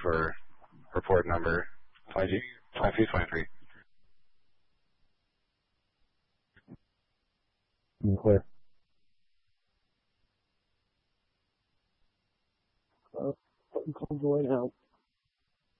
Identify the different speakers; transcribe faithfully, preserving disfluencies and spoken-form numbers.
Speaker 1: for report number twenty-two twenty-three.
Speaker 2: Clear.
Speaker 3: Uh, call Joy now.